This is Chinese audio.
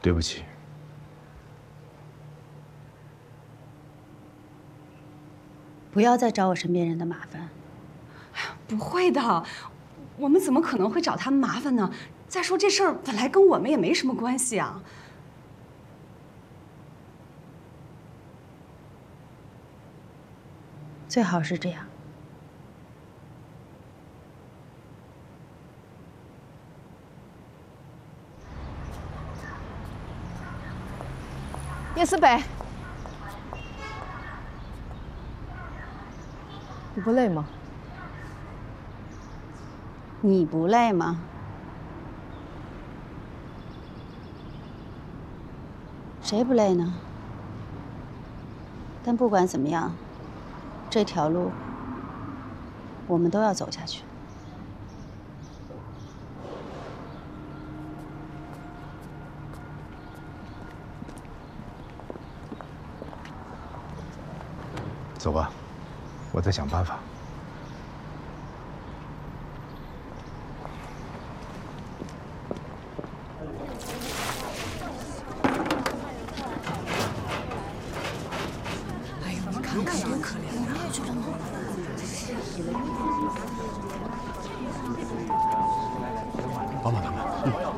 对不起。 不要再找我身边人的麻烦。 不会的，我们怎么可能会找他们麻烦呢？再说这事儿本来跟我们也没什么关系啊。 最好是这样。 叶思北，你不累吗？ 你不累吗？谁不累呢？但不管怎么样，这条路我们都要走下去。 走吧，我再想办法。 哎呦，你看看多可怜啊！ 帮帮他们。